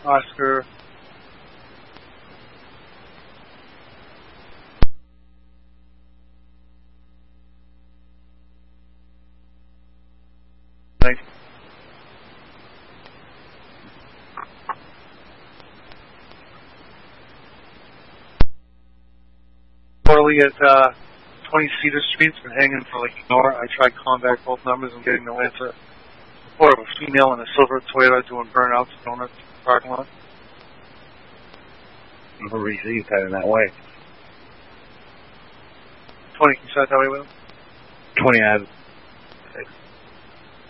Oscar. Thanks. Poorly at 20 Cedar Street's been hanging for like an hour. I tried calling back both numbers and getting no answer. Report of a female in a silver Toyota doing burnouts donuts in the parking lot. Never received heading that way. 20, can you start that way with him? 20 Ave.